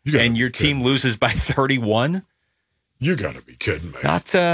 and your team loses by 31. You got to be kidding me.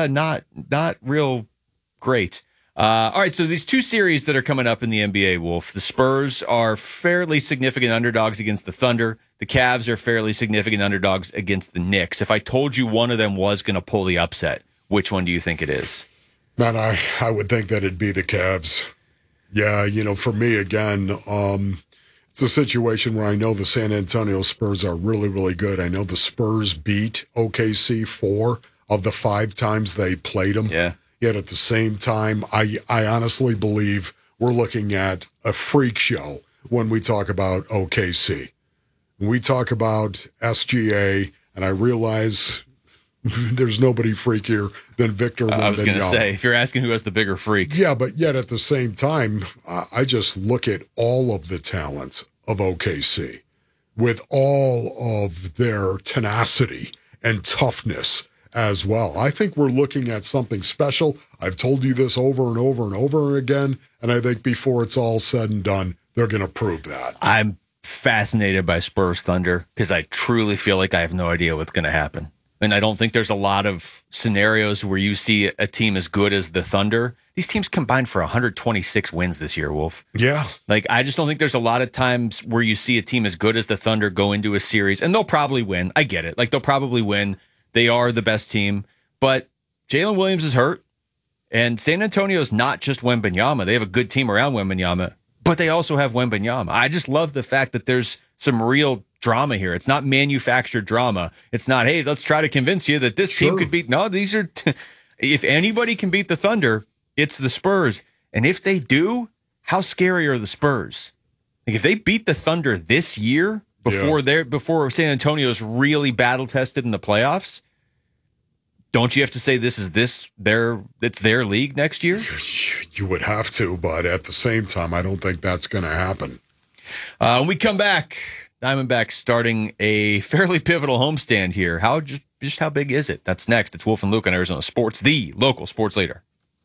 Not real great. All right, so these two series that are coming up in the NBA, Wolf, the Spurs are fairly significant underdogs against the Thunder. The Cavs are fairly significant underdogs against the Knicks. If I told you one of them was going to pull the upset, which one do you think it is? Man, I would think that it'd be the Cavs. Yeah, for me, again, it's a situation where I know the San Antonio Spurs are really, really good. I know the Spurs beat OKC 4 of the 5 times they played them. Yeah. Yet at the same time, I honestly believe we're looking at a freak show when we talk about OKC. When we talk about SGA, and I realize there's nobody freakier than Victor Wembanyama. I was going to say, if you're asking who has the bigger freak. Yeah, but yet at the same time, I just look at all of the talent of OKC with all of their tenacity and toughness as well. I think we're looking at something special. I've told you this over and over and over again, and I think before it's all said and done, they're going to prove that. I'm fascinated by Spurs Thunder because I truly feel like I have no idea what's going to happen. And I don't think there's a lot of scenarios where you see a team as good as the Thunder. These teams combined for 126 wins this year, Wolf. Yeah. I just don't think there's a lot of times where you see a team as good as the Thunder go into a series, and they'll probably win. I get it. They'll probably win. They are the best team, but Jalen Williams is hurt, and San Antonio's not just Wembanyama. They have a good team around Wembanyama, but they also have Wembanyama. I just love the fact that there's some real drama here. It's not manufactured drama. It's not, hey, let's try to convince you that this team could beat. No, these are, if anybody can beat the Thunder, it's the Spurs. And if they do, how scary are the Spurs? If they beat the Thunder this year, before San Antonio's really battle tested in the playoffs, don't you have to say it's their league next year? You would have to, but at the same time, I don't think that's going to happen. When we come back, Diamondbacks starting a fairly pivotal homestand here. How big is it? That's next. It's Wolf and Luke on Arizona Sports, the local sports leader.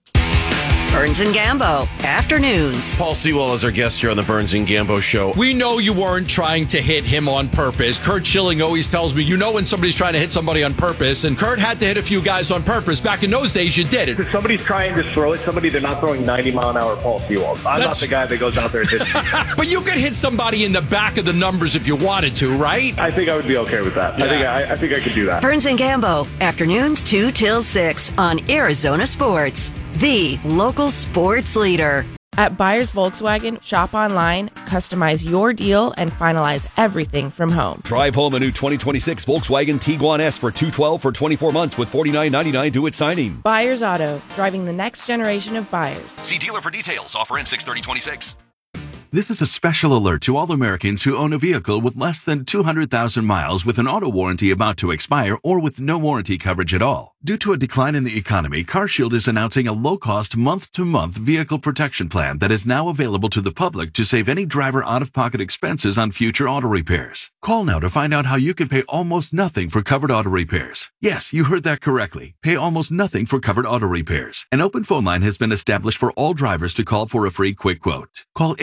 Burns and Gambo, afternoons. Paul Sewell is our guest here on the Burns and Gambo show. We know you weren't trying to hit him on purpose. Kurt Schilling always tells me, when somebody's trying to hit somebody on purpose, and Kurt had to hit a few guys on purpose. Back in those days, you did it. If somebody's trying to throw at somebody, they're not throwing 90-mile-an-hour Paul Sewell. I'm not the guy that goes out there and hits people. But you could hit somebody in the back of the numbers if you wanted to, right? I think I would be okay with that. Yeah. I think I could do that. Burns and Gambo, afternoons 2 till 6 on Arizona Sports, the local sports leader. At Buyers Volkswagen, shop online, customize your deal, and finalize everything from home. Drive home a new 2026 Volkswagen Tiguan S for $212 for 24 months with $49.99 due at signing. Buyers Auto, driving the next generation of buyers. See dealer for details. Offer in 6/30/26. This is a special alert to all Americans who own a vehicle with less than 200,000 miles with an auto warranty about to expire or with no warranty coverage at all. Due to a decline in the economy, CarShield is announcing a low-cost month-to-month vehicle protection plan that is now available to the public to save any driver out-of-pocket expenses on future auto repairs. Call now to find out how you can pay almost nothing for covered auto repairs. Yes, you heard that correctly. Pay almost nothing for covered auto repairs. An open phone line has been established for all drivers to call for a free quick quote. Call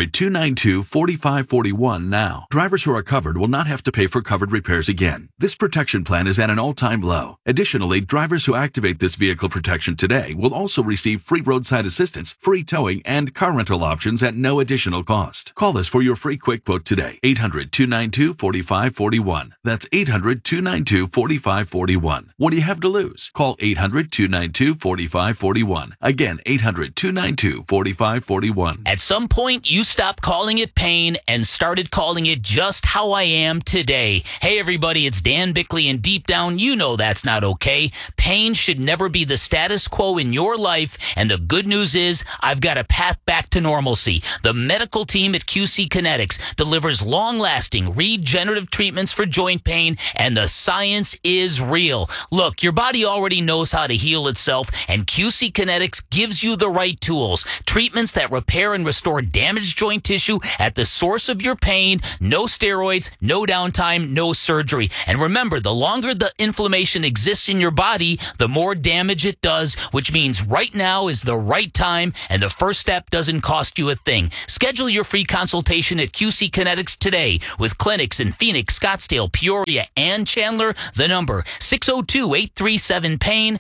800-292-4541 now. Drivers who are covered will not have to pay for covered repairs again. This protection plan is at an all-time low. Additionally, drivers who activate this vehicle protection today will also receive free roadside assistance, free towing, and car rental options at no additional cost. Call us for your free quick quote today. 800-292-4541. That's 800-292-4541. What do you have to lose? Call 800-292-4541. Again, 800-292-4541. At some point, you stopped calling it pain and started calling it just how I am today. Hey, everybody, it's Dan Bickley, and deep down, you know that's not okay. Pain should never be the status quo in your life, and the good news is I've got a path back to normalcy. The medical team at QC Kinetics delivers long-lasting regenerative treatments for joint pain, and the science is real. Look, your body already knows how to heal itself, and QC Kinetics gives you the right tools. Treatments that repair and restore damaged joint tissue at the source of your pain. No steroids, no downtime, no surgery. And remember, the longer the inflammation exists in your body, body, the more damage it does, which means right now is the right time, and the first step doesn't cost you a thing. Schedule your free consultation at QC Kinetics today with clinics in Phoenix, Scottsdale, Peoria, and Chandler. The number 602-837-PAIN,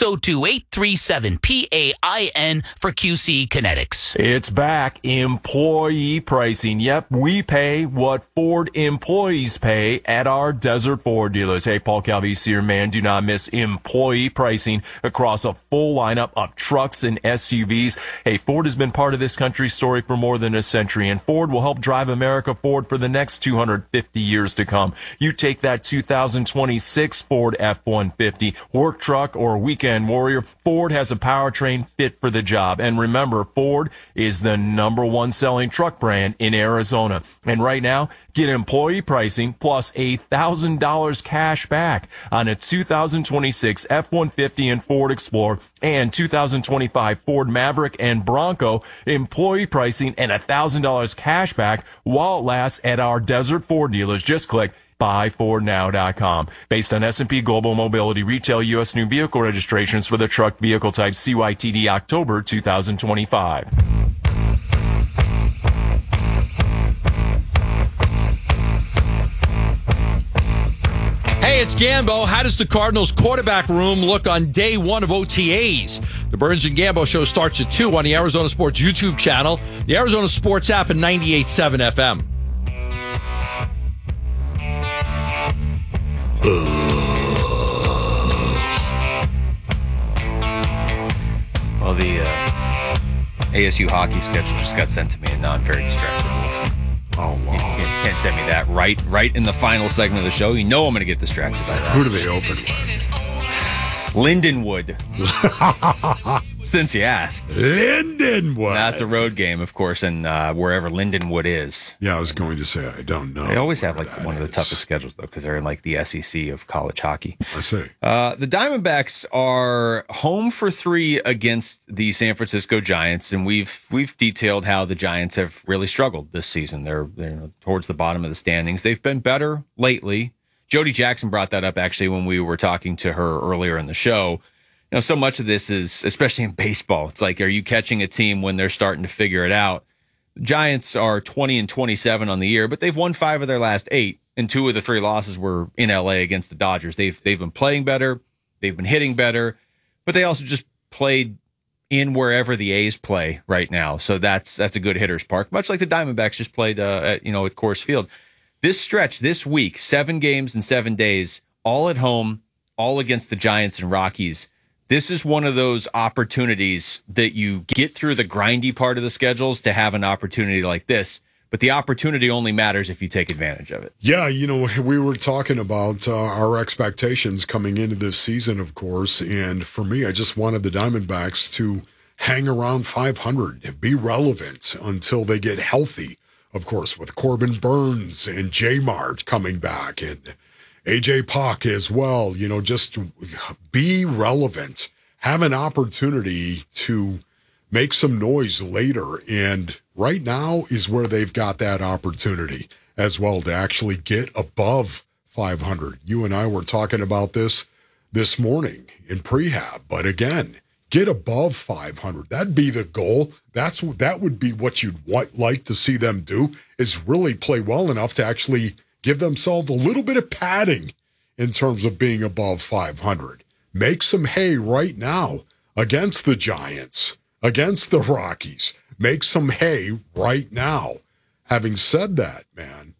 602-837-PAIN for QC Kinetics. It's back. Employee pricing. Yep, we pay what Ford employees pay at our Desert Ford dealers. Hey, Paul Calvisi here, man. Do not miss employee pricing across a full lineup of trucks and SUVs. Hey, Ford has been part of this country's story for more than a century, and Ford will help drive America forward for the next 250 years to come. You take that 2026 Ford F-150, work truck, or weekend warrior, Ford has a powertrain fit for the job. And remember, Ford is the #1 selling truck brand in Arizona. And right now, get employee pricing plus $1,000 cash back on a 2026 F-150 and Ford Explorer and 2025 Ford Maverick and Bronco. Employee pricing and $1,000 cash back while it lasts at our Desert Ford dealers. Just click buyfordnow.com. Based on S&P Global Mobility Retail U.S. new vehicle registrations for the truck vehicle type CYTD October 2025. Hey, it's Gambo. How does the Cardinals quarterback room look on day one of OTAs? The Burns and Gambo show starts at 2 on the Arizona Sports YouTube channel, the Arizona Sports app, and 98.7 FM. Well, the ASU hockey schedule just got sent to me, and now I'm very distracted. Oh, wow. You can't send me that right in the final segment of the show. You know I'm going to get distracted by that. Who do they open with? Lindenwood. Since you asked. Lindenwood. That's a road game, of course, and wherever Lindenwood is. Yeah, I was going to say, I don't know. They always have like one of the toughest schedules, though, because they're in like the SEC of college hockey. I see. The Diamondbacks are home for 3 against the San Francisco Giants, and we've detailed how the Giants have really struggled this season. They're towards the bottom of the standings. They've been better lately. Jody Jackson brought that up actually when we were talking to her earlier in the show. You know, so much of this is, especially in baseball, it's like, are you catching a team when they're starting to figure it out? The Giants are 20-27 on the year, but they've won 5 of their last 8, and 2 of the 3 losses were in LA against the Dodgers. They've been playing better, they've been hitting better, but they also just played in wherever the A's play right now. So that's a good hitter's park, much like the Diamondbacks just played at Coors Field. This stretch, this week, 7 games in 7 days, all at home, all against the Giants and Rockies. This is one of those opportunities that you get through the grindy part of the schedules to have an opportunity like this. But the opportunity only matters if you take advantage of it. Yeah, we were talking about our expectations coming into this season, of course. And for me, I just wanted the Diamondbacks to hang around 500, be relevant until they get healthy. Of course, with Corbin Burns and J-Mart coming back and AJ Puck as well, just be relevant, have an opportunity to make some noise later. And right now is where they've got that opportunity as well to actually get above 500. You and I were talking about this morning in prehab, but again, get above 500. That'd be the goal. That would be what you'd like to see them do, is really play well enough to actually give themselves a little bit of padding in terms of being above 500. Make some hay right now against the Giants, against the Rockies. Make some hay right now. Having said that, man,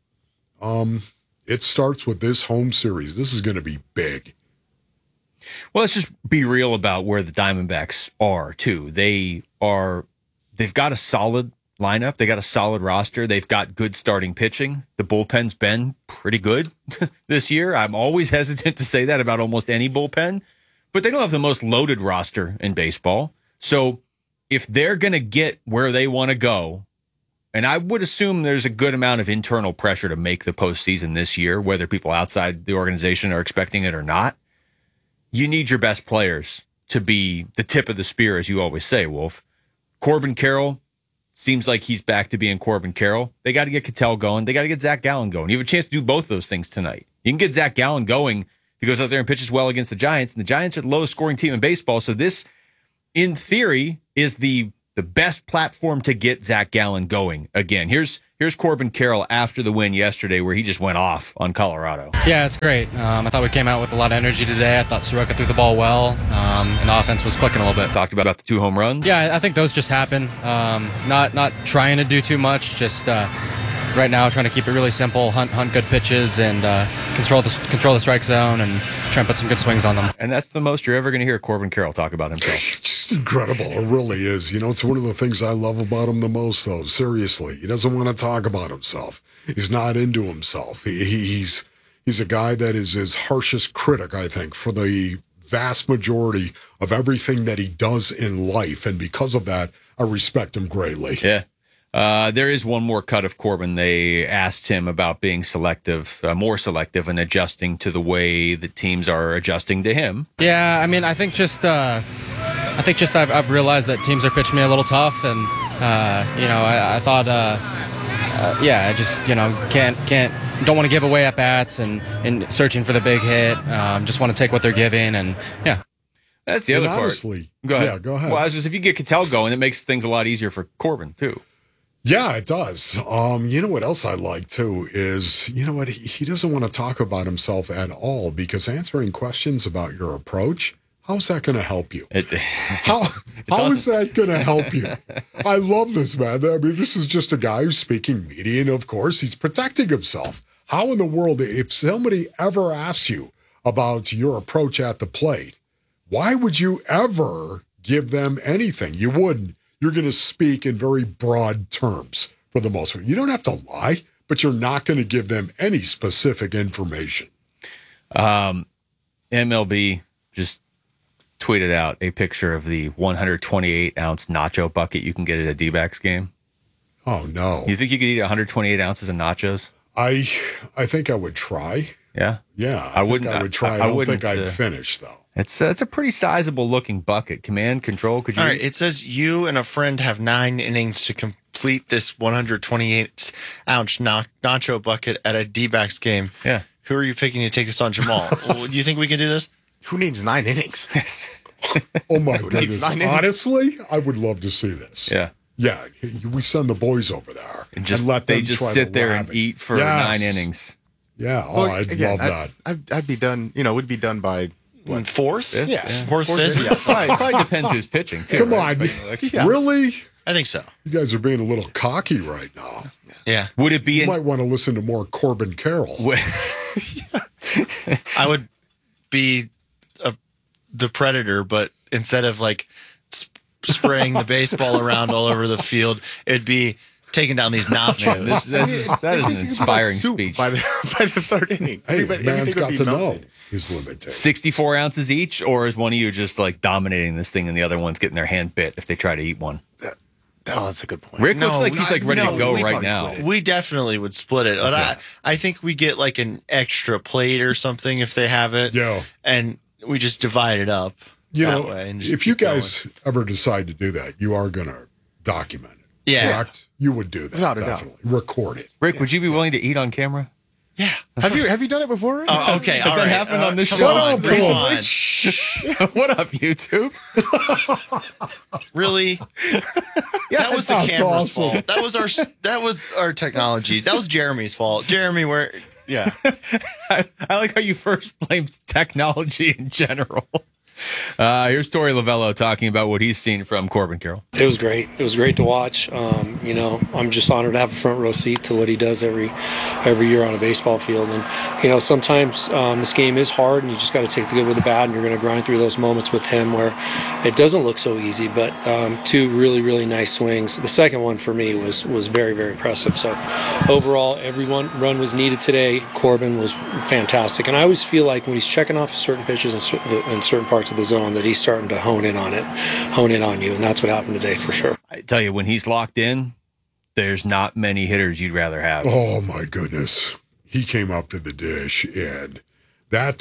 it starts with this home series. This is going to be big. Well, let's just be real about where the Diamondbacks are, too. They've got a solid lineup. They got a solid roster. They've got good starting pitching. The bullpen's been pretty good this year. I'm always hesitant to say that about almost any bullpen, but they don't have the most loaded roster in baseball. So if they're going to get where they want to go, and I would assume there's a good amount of internal pressure to make the postseason this year, whether people outside the organization are expecting it or not, you need your best players to be the tip of the spear, as you always say, Wolf. Corbin Carroll seems like he's back to being Corbin Carroll. They got to get Ketel going. They got to get Zach Gallen going. You have a chance to do both those things tonight. You can get Zach Gallen going he goes out there and pitches well against the Giants, and the Giants are the lowest scoring team in baseball. So this, in theory, is the best platform to get Zach Gallen going again. Here's Corbin Carroll after the win yesterday, where he just went off on Colorado. Yeah, it's great. I thought we came out with a lot of energy today. I thought Soroka threw the ball well, and the offense was clicking a little bit. Talked about the 2 home runs. Yeah, I think those just happen. Not trying to do too much. Just right now, trying to keep it really simple. Hunt good pitches and control the strike zone and try and put some good swings on them. And that's the most you're ever going to hear Corbin Carroll talk about himself. It's just incredible. It really is. It's one of the things I love about him the most, though. Seriously, he doesn't want to talk about himself. He's not into himself. He's a guy that is his harshest critic, I think, for the vast majority of everything that he does in life. And because of that, I respect him greatly. Yeah. There is one more cut of Corbin. They asked him about being selective, more selective, and adjusting to the way the teams are adjusting to him. Yeah, I mean, I think I've realized that teams are pitching me a little tough, and I thought, I just don't want to give away at bats and searching for the big hit. Just want to take what they're giving, and yeah. That's the other part. Honestly, go ahead. Yeah, go ahead. Well, if you get Ketel going, it makes things a lot easier for Corbin too. Yeah, it does. You know what else I like too is, he doesn't want to talk about himself at all, because answering questions about your approach, how's that going to help you? How is that going to help you? I love this, man. I mean, this is just a guy who's speaking media, and of course, he's protecting himself. How in the world, if somebody ever asks you about your approach at the plate, why would you ever give them anything? You wouldn't. You're going to speak in very broad terms for the most part. You don't have to lie, but you're not going to give them any specific information. MLB just tweeted out a picture of the 128-ounce nacho bucket you can get at a D-backs game. Oh, no. You think you could eat 128 ounces of nachos? I think I would try. Yeah? Yeah, I would try. I don't think I'd finish, though. It's a pretty sizable looking bucket. Command, control, could you? All right, it says you and a friend have 9 innings to complete this 128-ounce nacho bucket at a D-backs game. Yeah. Who are you picking to take this on, Jamal? Do you think we can do this? Who needs 9 innings? Oh, my goodness. Honestly, I would love to see this. Yeah. Yeah, we send the boys over there and let them they just try sit there and eat for 9 innings. Yeah, I'd love that. I'd be done. We'd be done by what, fourth? Fifth? Yeah, fourth, fifth. Yeah, probably depends who's pitching too. Come right? on, really? I think so. You guys are being a little cocky right now. Yeah. Would it be? You might want to listen to more Corbin Carroll. I would be the Predator, but instead of spraying the baseball around all over the field, it'd be taking down these nachos. That is an inspiring speech. By the third inning. Hey, man's got to know his limit. 64 ounces each, or is one of you just dominating this thing and the other one's getting their hand bit if they try to eat one? Oh, that's a good point. Rick looks like he's ready to go right now. We definitely would split it. But I think we get an extra plate or something if they have it. Yeah. And we just divide it up. Way and if you guys ever decide to do that, you are going to document it. Yeah. Correct? You would do that. Without a definitely. Record it. Rick, would you be willing to eat on camera? Yeah. Have you done it before? Oh, okay. All that right. happened on this show. What up, YouTube? Really? That was the camera's fault. That was our technology. That was Jeremy's fault. Jeremy, yeah. I like how you first blamed technology in general. Here's Torey Lovello talking about what he's seen from Corbin Carroll. It was great. It was great to watch. I'm just honored to have a front row seat to what he does every year on a baseball field. And, sometimes this game is hard and you just got to take the good with the bad, and you're going to grind through those moments with him where it doesn't look so easy, but 2 really, really nice swings. The second one for me was very, very impressive. So overall, every run was needed today. Corbin was fantastic. And I always feel like when he's checking off certain pitches in certain parts of the zone that he's starting to hone in on you, and that's what happened today for sure. I tell you, when he's locked in, there's not many hitters you'd rather have. Oh my goodness, he came up to the dish, and that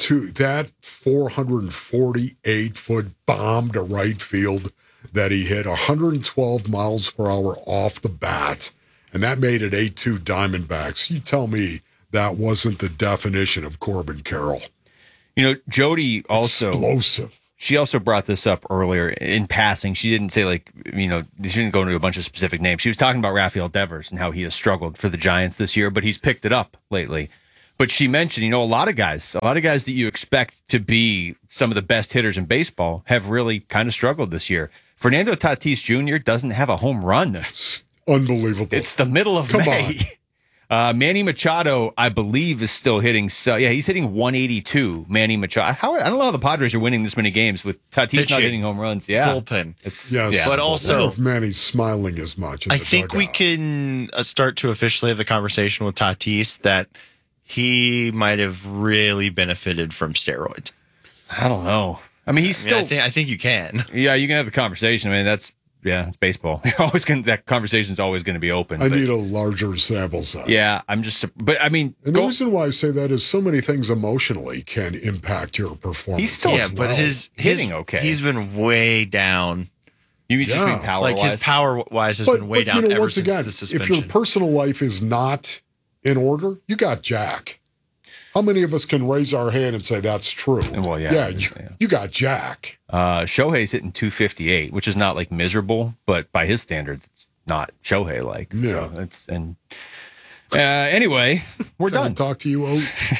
448-foot bomb to right field that he hit 112 miles per hour off the bat, and that made it 8-2 Diamondbacks. You tell me that wasn't the definition of Corbin Carroll. Jody also explosive. She also brought this up earlier in passing. She didn't say she didn't go into a bunch of specific names. She was talking about Rafael Devers and how he has struggled for the Giants this year, but he's picked it up lately. But she mentioned, a lot of guys that you expect to be some of the best hitters in baseball have really kind of struggled this year. Fernando Tatis Jr. doesn't have a home run. That's unbelievable. It's the middle of May. Manny Machado, I believe, is still hitting. He's hitting 182. Manny Machado. I don't know how the Padres are winning this many games with Tatis not hitting home runs. Yeah, bullpen. But also, I wonder if Manny's smiling as much. I think we can start to officially have the conversation with Tatis that he might have really benefited from steroids. I don't know. I mean, I think you can. Yeah, you can have the conversation. I mean, it's baseball. That conversation's always going to be open. I need a larger sample size. Yeah, but I mean, and the reason why I say that is so many things emotionally can impact your performance. He's still, but his hitting okay. He's been way down. You just mean power-wise? His power-wise has been way down ever since the suspension. If your personal life is not in order, you got Jack. How many of us can raise our hand and say that's true? Well, you got Jack. Shohei's hitting 258, which is not miserable, but by his standards, it's not Shohei like. Yeah. Anyway, we're done. Talk to you,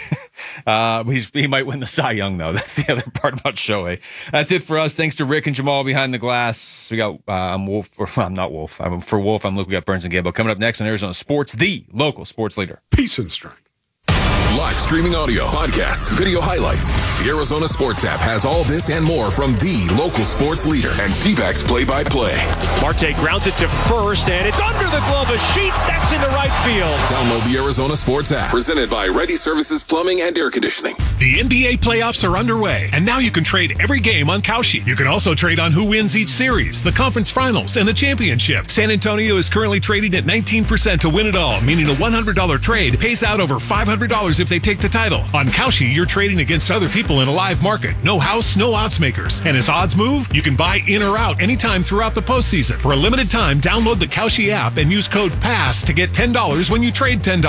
Oat. He might win the Cy Young though. That's the other part about Shohei. That's it for us. Thanks to Rick and Jamal behind the glass. We got I'm not Wolf. For Wolf, I'm Luke. We got Burns and Gambo coming up next on Arizona Sports, the local sports leader. Peace and strength. Live streaming audio, podcasts, video highlights. The Arizona Sports app has all this and more from the local sports leader and D-backs play-by-play. Marte grounds it to first, and it's under the glove of Sheets. That's into right field. Download the Arizona Sports app, presented by Ready Services Plumbing and Air Conditioning. The NBA playoffs are underway, and now you can trade every game on Kalshi. You can also trade on who wins each series, the conference finals, and the championship. San Antonio is currently trading at 19% to win it all, meaning a $100 trade pays out over $500 if they take the title. On Kalshi, you're trading against other people in a live market. No house, no odds makers. And as odds move, you can buy in or out anytime throughout the postseason. For a limited time, download the Kalshi app and use code PASS to get $10 when you trade $10.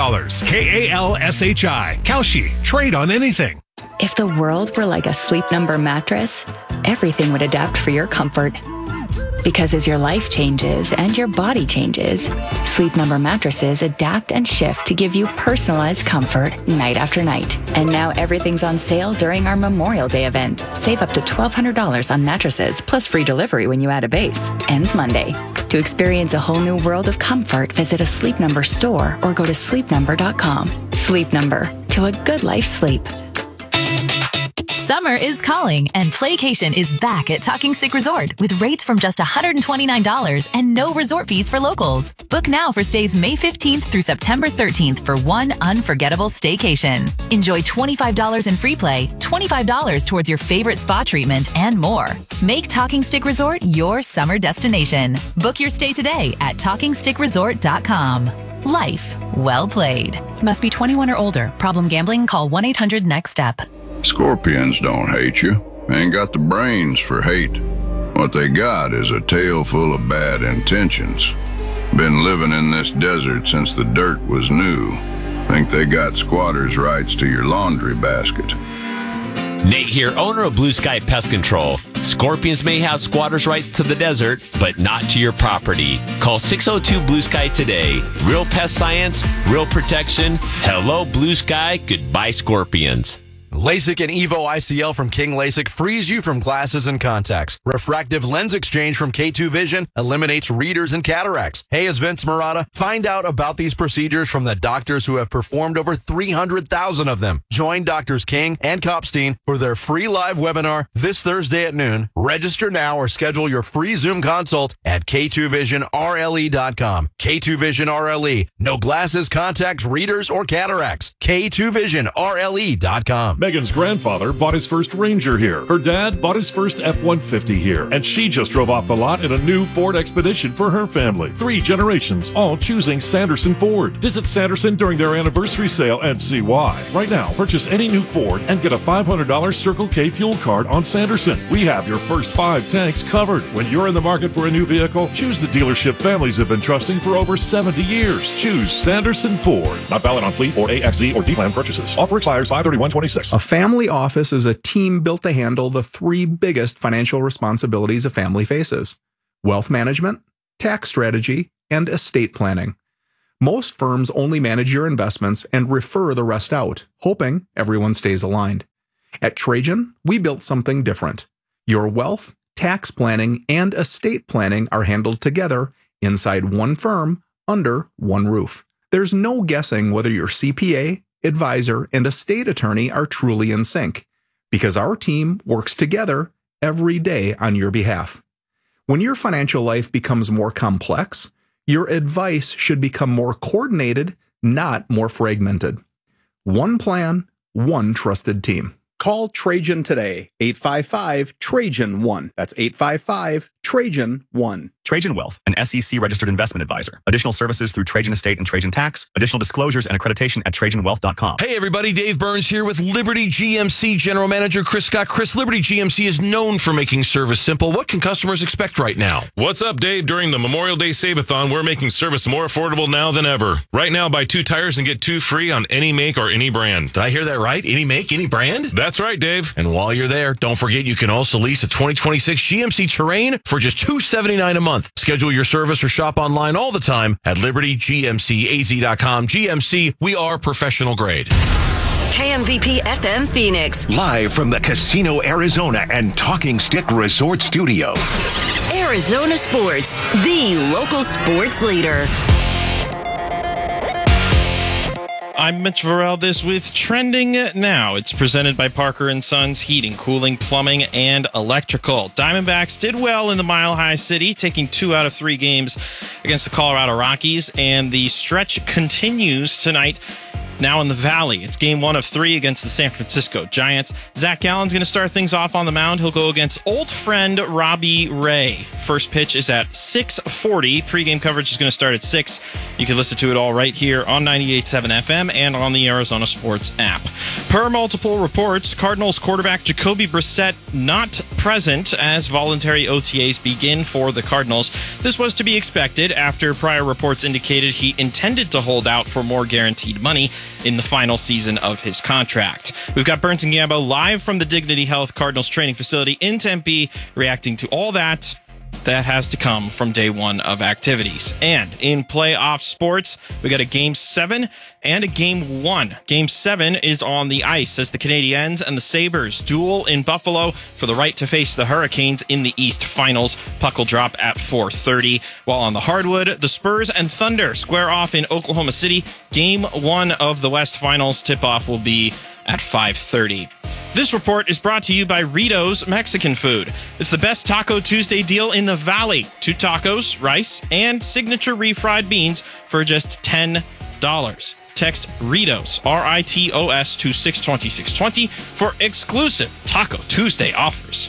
KALSHI. Kalshi. Trade on anything. If the world were like a Sleep Number mattress, everything would adapt for your comfort. Because as your life changes and your body changes, Sleep Number mattresses adapt and shift to give you personalized comfort night after night. And now everything's on sale during our Memorial Day event. Save up to $1,200 on mattresses, plus free delivery when you add a base. Ends Monday. To experience a whole new world of comfort, visit a Sleep Number store or go to sleepnumber.com. Sleep Number. To a good life sleep. Summer is calling, and Playcation is back at Talking Stick Resort with rates from just $129 and no resort fees for locals. Book now for stays May 15th through September 13th for one unforgettable staycation. Enjoy $25 in free play, $25 towards your favorite spa treatment, and more. Make Talking Stick Resort your summer destination. Book your stay today at TalkingStickResort.com. Life well played. Must be 21 or older. Problem gambling? Call 1-800-NEXT-STEP. Scorpions don't hate you. Ain't got the brains for hate. What they got is a tail full of bad intentions. Been living in this desert since the dirt was new. Think they got squatters' rights to your laundry basket. Nate here, owner of Blue Sky Pest Control. Scorpions may have squatters' rights to the desert, but not to your property. Call 602 Blue Sky today. Real pest science, real protection. Hello, Blue Sky. Goodbye, Scorpions. LASIK and EVO ICL from King LASIK frees you from glasses and contacts. Refractive lens exchange from K2 Vision eliminates readers and cataracts. Hey, it's Vince Marotta. Find out about these procedures from the doctors who have performed over 300,000 of them. Join Doctors King and Kopstein for their free live webinar this Thursday at noon. Register now or schedule your free Zoom consult at K2VisionRLE.com. K2 Vision RLE. No glasses, contacts, readers, or cataracts. K2VisionRLE.com. Megan's grandfather bought his first Ranger here. Her dad bought his first F-150 here. And she just drove off the lot in a new Ford Expedition for her family. 3 generations, all choosing Sanderson Ford. Visit Sanderson during their anniversary sale and see why. Right now, purchase any new Ford and get a $500 Circle K fuel card on Sanderson. We have your first 5 tanks covered. When you're in the market for a new vehicle, choose the dealership families have been trusting for over 70 years. Choose Sanderson Ford. Not valid on fleet or AXZ or D-Plan purchases. Offer expires 5/31/26. family office is a team built to handle the 3 biggest financial responsibilities a family faces: wealth management, tax strategy, and estate planning. Most firms only manage your investments and refer the rest out, hoping everyone stays aligned. At Trajan, we built something different. Your wealth, tax planning, and estate planning are handled together inside one firm under one roof. There's no guessing whether your CPA, advisor, and estate attorney are truly in sync, because our team works together every day on your behalf. When your financial life becomes more complex, your advice should become more coordinated, not more fragmented. One plan, one trusted team. Call Trajan today, 855-TRAJAN-1. That's 855-TRAJAN-1. Trajan Wealth, an SEC-registered investment advisor. Additional services through Trajan Estate and Trajan Tax. Additional disclosures and accreditation at TrajanWealth.com. Hey, everybody. Dave Burns here with Liberty GMC General Manager Chris Scott. Chris, Liberty GMC is known for making service simple. What can customers expect right now? What's up, Dave? During the Memorial Day Save-a-thon, we're making service more affordable now than ever. Right now, buy 2 tires and get 2 free on any make or any brand. Did I hear that right? Any make, any brand? That's right, Dave. And while you're there, don't forget you can also lease a 2026 GMC Terrain for just $279 a month. Schedule your service or shop online all the time at libertygmcaz.com. GMC, we are professional grade. KMVP FM Phoenix. Live from the Casino Arizona and Talking Stick Resort Studio. Arizona Sports, the local sports leader. I'm Mitch Vareldes with Trending Now. It's presented by Parker & Sons Heating, Cooling, Plumbing, and Electrical. Diamondbacks did well in the Mile High City, taking 2 out of 3 games against the Colorado Rockies, and the stretch continues tonight. Now in the Valley, it's game 1 of 3 against the San Francisco Giants. Zach Gallen's going to start things off on the mound. He'll go against old friend Robbie Ray. First pitch is at 6:40. Pre-game coverage is going to start at 6. You can listen to it all right here on 98.7 FM and on the Arizona Sports app. Per multiple reports, Cardinals quarterback Jacoby Brissett not present as voluntary OTAs begin for the Cardinals. This was to be expected after prior reports indicated he intended to hold out for more guaranteed money in the final season of his contract. We've got Burns and Gambo live from the Dignity Health Cardinals training facility in Tempe, reacting to all that has to come from day 1 of activities. And in playoff sports, we got a Game 7 and a Game 1. Game 7 is on the ice as the Canadiens and the Sabres duel in Buffalo for the right to face the Hurricanes in the East Finals. Puck will drop at 4:30. While on the hardwood, the Spurs and Thunder square off in Oklahoma City. Game 1 of the West Finals tip-off will be at 5:30. This report is brought to you by Rito's Mexican Food. It's the best Taco Tuesday deal in the Valley. 2 tacos, rice, and signature refried beans for just $10. Text Ritos, RITOS, to 620-620 for exclusive Taco Tuesday offers.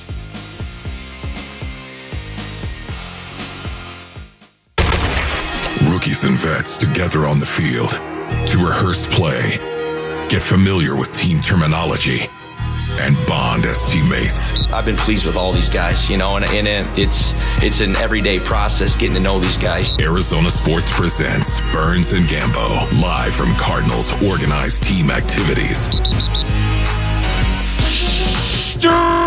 Rookies and vets together on the field to rehearse play, get familiar with team terminology, and bond as teammates. I've been pleased with all these guys, and it's an everyday process getting to know these guys. Arizona Sports presents Burns and Gambo, live from Cardinals organized team activities. Straight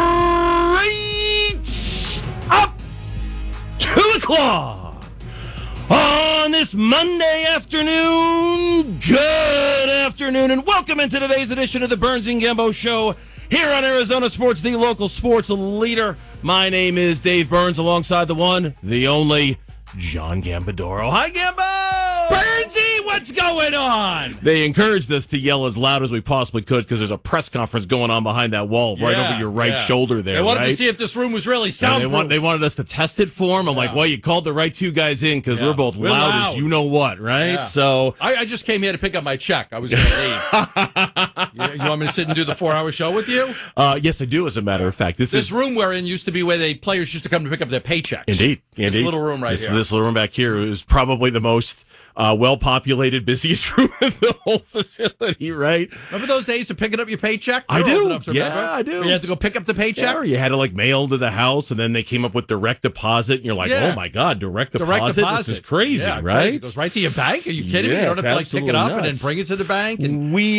up to the claw on this Monday afternoon. Good afternoon, and welcome into today's edition of the Burns and Gambo Show here on Arizona Sports, the local sports leader. My name is Dave Burns, alongside the one, the only, John Gambadoro. Hi, Gambo! Burnsy, what's going on? They encouraged us to yell as loud as we possibly could because there's a press conference going on behind that wall right over your right shoulder there. They wanted to see if this room was really soundproof. They wanted us to test it for them. I'm like, well, you called the right 2 guys in because we're both loud as you know what, right? Yeah. So I just came here to pick up my check. I was going to leave. You want me to sit and do the 4-hour show with you? Yes, I do, as a matter of fact. This room we're in used to be where the players used to come to pick up their paychecks. Indeed. This little room right here. This little room back here is probably the most well-populated, busiest room in the whole facility, right? Remember those days of picking up your paycheck? I You're do. old enough to remember. Yeah, I do. Where you had to go pick up the paycheck? Yeah, or you had to like mail to the house, and then they came up with direct deposit, and you're like, oh my God, direct deposit? This is crazy, Yeah, right? Crazy. It goes right to your bank. Are you kidding me? Yeah, You don't have to like it's pick it up absolutely and then nuts. bring it to the bank. And We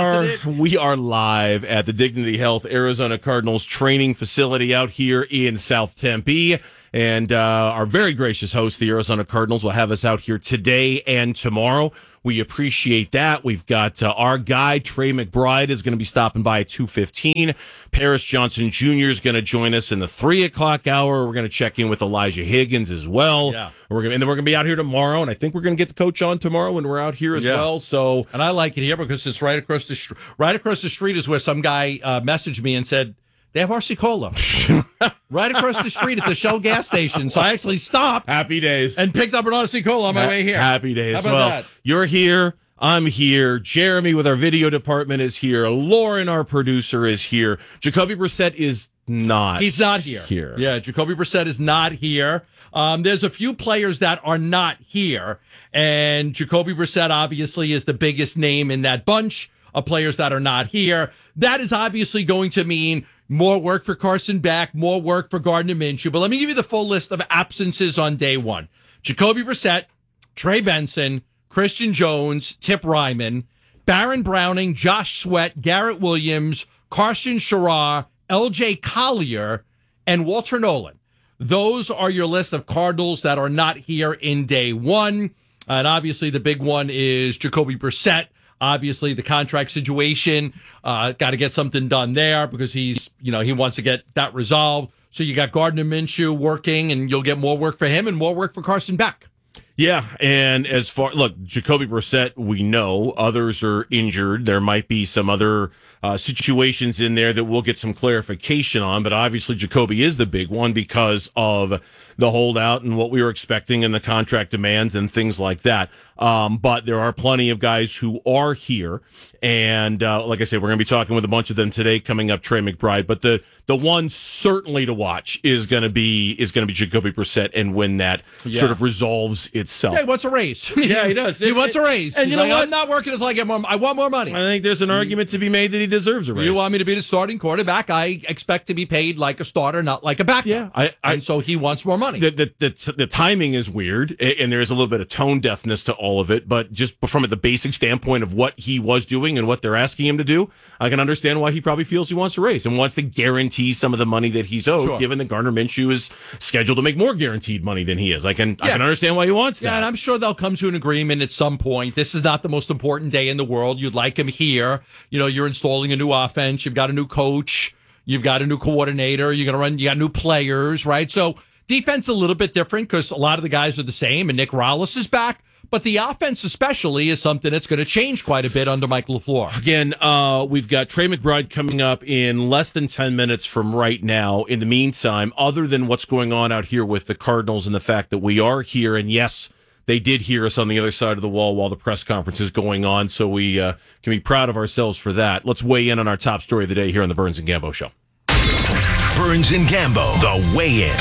are live at the Dignity Health Arizona Cardinals training facility out here in South Tempe. And our very gracious host, the Arizona Cardinals, will have us out here today and tomorrow. We appreciate that. We've got our guy, Trey McBride, is going to be stopping by at 2:15. Paris Johnson Jr. is going to join us in the 3 o'clock hour. We're going to check in with Elijah Higgins as well. Yeah. And then we're going to be out here tomorrow. And I think we're going to get the coach on tomorrow when we're out here as well. So, and I like it here because it's right across the street. Right across the street is where some guy messaged me and said, they have RC Cola right across the street at the Shell gas station. So I actually stopped. Happy days. And picked up an RC Cola on my way here. Happy days. How about Well, that? you're here. I'm here. Jeremy with our video department is here. Lauren, our producer, is here. Jacoby Brissett is not. He's not here. Yeah, Jacoby Brissett is not here. There's a few players that are not here. And Jacoby Brissett obviously is the biggest name in that bunch of players that are not here. That is obviously going to mean more work for Carson Beck, more work for Gardner Minshew. But let me give you the full list of absences on day one. Jacoby Brissett, Trey Benson, Christian Jones, Tip Ryman, Baron Browning, Josh Sweat, Garrett Williams, Carson Sherrar, LJ Collier, and Walter Nolan. Those are your list of Cardinals that are not here in day one. And obviously the big one is Jacoby Brissett. Obviously, the contract situation, got to get something done there because he wants to get that resolved. So you got Gardner Minshew working, and you'll get more work for him and more work for Carson Beck. Yeah, and look, Jacoby Brissett, we know others are injured. There might be some other situations in there that we'll get some clarification on, but obviously Jacoby is the big one because of the holdout and what we were expecting and the contract demands and things like that. But there are plenty of guys who are here, and like I said, we're going to be talking with a bunch of them today. Coming up, Trey McBride, but the one certainly to watch is going to be Jacoby Brissett, and when that sort of resolves itself. Yeah, he wants a raise. Yeah, he does. He wants a raise. And you know what? I'm not working until I get more. I want more money. I think there's an argument to be made that he deserves a raise. You want me to be the starting quarterback? I expect to be paid like a starter, not like a backup. Yeah, and so he wants more money. The timing is weird, and there is a little bit of tone deafness to all of it. But just from the basic standpoint of what he was doing and what they're asking him to do, I can understand why he probably feels he wants a raise and wants to guarantee some of the money that he's owed, given that Gardner Minshew is scheduled to make more guaranteed money than he is. I can understand why he wants that. Yeah, and I'm sure they'll come to an agreement at some point. This is not the most important day in the world. You'd like him here. You're installing a new offense. You've got a new coach. You've got a new coordinator. You got new players, right? So defense a little bit different because a lot of the guys are the same, and Nick Rallis is back. But the offense especially is something that's going to change quite a bit under Mike LaFleur. Again, we've got Trey McBride coming up in less than 10 minutes from right now. In the meantime, other than what's going on out here with the Cardinals and the fact that we are here, and yes, they did hear us on the other side of the wall while the press conference is going on, so we can be proud of ourselves for that. Let's weigh in on our top story of the day here on the Burns and Gambo Show. Burns and Gambo, the weigh-in.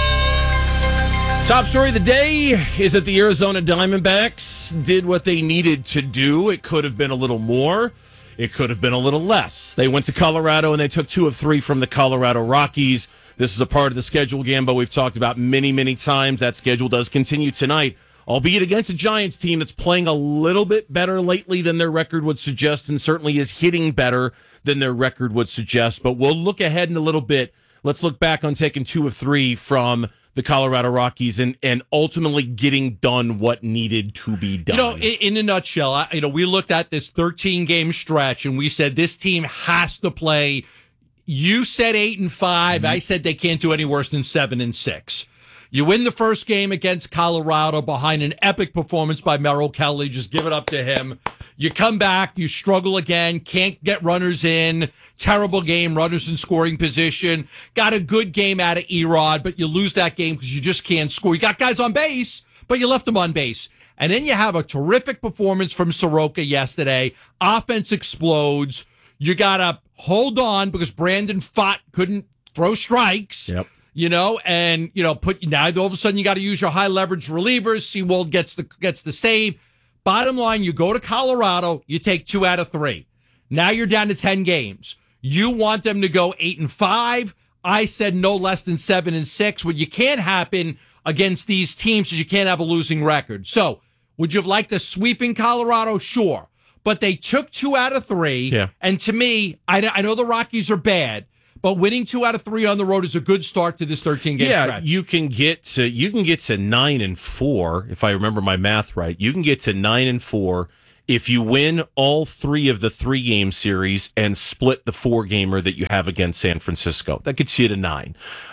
Top story of the day is that the Arizona Diamondbacks did what they needed to do. It could have been a little more. It could have been a little less. They went to Colorado and they took 2 of 3 from the Colorado Rockies. This is a part of the schedule, Gambo, we've talked about many, many times. That schedule does continue tonight, albeit against a Giants team that's playing a little bit better lately than their record would suggest, and certainly is hitting better than their record would suggest. But we'll look ahead in a little bit. Let's look back on taking 2 of 3 from the Colorado Rockies and ultimately getting done what needed to be done. In a nutshell, we looked at this 13-game stretch and we said this team has to play. You said 8-5. Mm-hmm. I said they can't do any worse than 7-6. You win the first game against Colorado behind an epic performance by Merrill Kelly. Just give it up to him. You come back, you struggle again, can't get runners in. Terrible game, runners in scoring position. Got a good game out of Erod, but you lose that game because you just can't score. You got guys on base, but you left them on base. And then you have a terrific performance from Soroka yesterday. Offense explodes. You got to hold on because Brandon Pfaadt couldn't throw strikes. Yep. and now all of a sudden you got to use your high leverage relievers. Seawold gets the save. Bottom line, you go to Colorado, you take 2 out of 3. Now you're down to 10 games. You want them to go 8-5. I said no less than 7-6. What you can't happen against these teams is you can't have a losing record. So would you have liked a sweep in Colorado? Sure. But they took 2 out of 3. Yeah. And to me, I know the Rockies are bad, but winning 2 out of 3 on the road is a good start to this 13-game stretch. You can get to 9-4 if I remember my math right. You can get to 9-4 if you win all 3 of the 3-game series and split the 4-gamer that you have against San Francisco. That gets you to 9.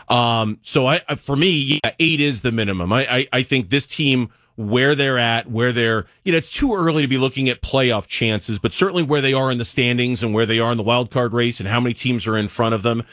So for me, 8 is the minimum. I think this team, where they're at, it's too early to be looking at playoff chances, but certainly where they are in the standings and where they are in the wild card race and how many teams are in front of them,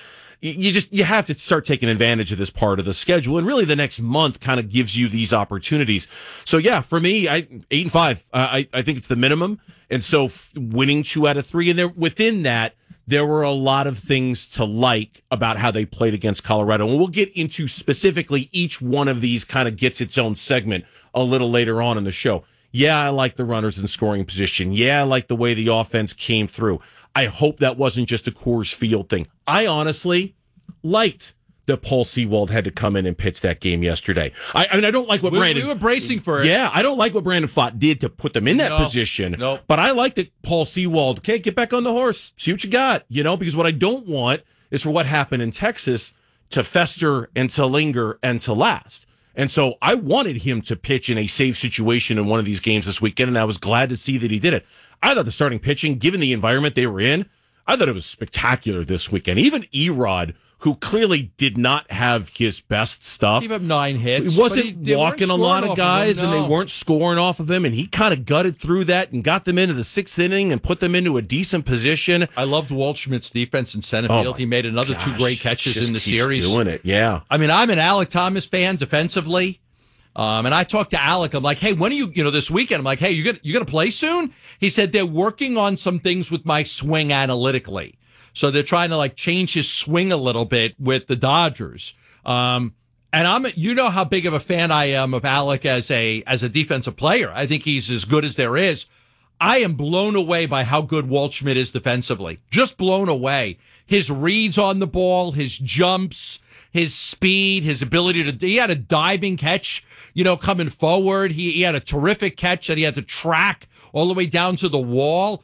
you have to start taking advantage of this part of the schedule. And really the next month kind of gives you these opportunities. So yeah, for me, 8-5, I think it's the minimum. And so winning 2 out of 3, and within that, there were a lot of things to like about how they played against Colorado. And we'll get into specifically each one of these kind of gets its own segment a little later on in the show. Yeah, I like the runners in scoring position. Yeah, I like the way the offense came through. I hope that wasn't just a Coors Field thing. I honestly liked that Paul Seawold had to come in and pitch that game yesterday. I don't like what Brandon... We were bracing for it. Yeah, I don't like what Brandon Pfaadt did to put them in that position. No. But I like that Paul Seawold, okay, get back on the horse. See what you got, because what I don't want is for what happened in Texas to fester and to linger and to last. And so I wanted him to pitch in a safe situation in one of these games this weekend, and I was glad to see that he did it. I thought the starting pitching, given the environment they were in, I thought it was spectacular this weekend. Even Erod, who clearly did not have his best stuff. Gave up 9 hits. He wasn't walking a lot of guys, and they weren't scoring off of him, and he kind of gutted through that and got them into the 6th inning and put them into a decent position. I loved Waldschmidt's defense in center field. He made another 2 great catches in the series. Doing it, yeah. I mean, I'm an Alec Thomas fan defensively. And I talked to Alec. I'm like, hey, when are you, this weekend? I'm like, hey, you going to play soon? He said they're working on some things with my swing analytically. So they're trying to change his swing a little bit with the Dodgers. And I'm, how big of a fan I am of Alec as a defensive player. I think he's as good as there is. I am blown away by how good Waldschmidt is defensively. Just blown away. His reads on the ball, his jumps, his speed, his ability he had a diving catch, coming forward. He had a terrific catch that he had to track all the way down to the wall.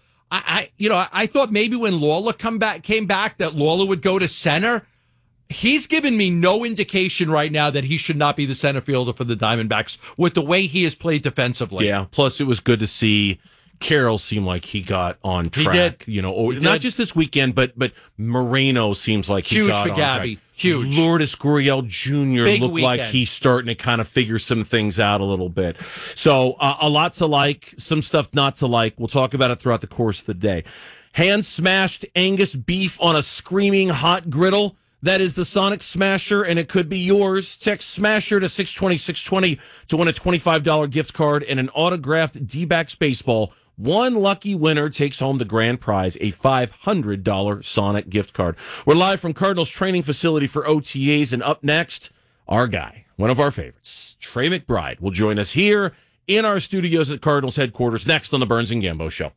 I thought maybe when Lawler came back that Lawler would go to center. He's given me no indication right now that he should not be the center fielder for the Diamondbacks with the way he has played defensively. Yeah. Plus, it was good to see Carroll seem like he got on track. He did. Not just this weekend, but Moreno seems like he got on track. Huge for Gabby. Huge. Lourdes Gurriel Jr. Big looked weekend. like he's starting to kind of figure some things out a little bit. So a lot to like, some stuff not to like. We'll talk about it throughout the course of the day. Hand smashed Angus beef on a screaming hot griddle. That is the Sonic Smasher, and it could be yours. Text Smasher to 620-620 to win a $25 gift card and an autographed D-backs baseball. One lucky winner takes home the grand prize, a $500 Sonic gift card. We're live from Cardinals training facility for OTAs, and up next, our guy, one of our favorites, Trey McBride, will join us here in our studios at Cardinals headquarters next on the Burns and Gambo Show.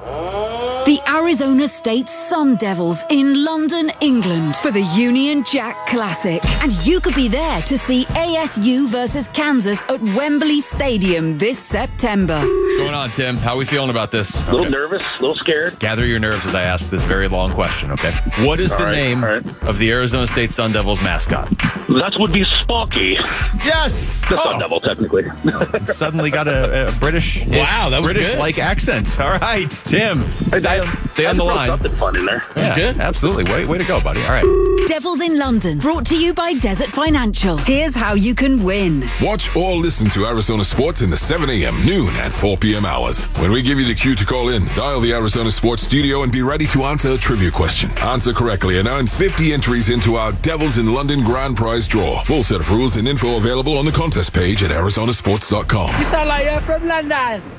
The Arizona State Sun Devils in London, England for the Union Jack Classic. And you could be there to see ASU versus Kansas at Wembley Stadium this September. What's going on, Tim? How are we feeling about this? A little nervous, a little scared. Gather your nerves as I ask this very long question, okay? What is the name of the Arizona State Sun Devils mascot? That would be Sparky. Yes! The Sun Devil, technically. Suddenly got a British, wow, that was British-like accent. All right, Tim. Stay on the line. Something fun in there. That's good. Absolutely. Way to go, buddy. All right. Devils in London, brought to you by Desert Financial. Here's how you can win. Watch or listen to Arizona Sports in the 7 a.m., noon, and 4 p.m. hours. When we give you the cue to call in, dial the Arizona Sports studio and be ready to answer a trivia question. Answer correctly and earn 50 entries into our Devils in London grand prize draw. Full set of rules and info available on the contest page at arizonasports.com. You sound like you're from London.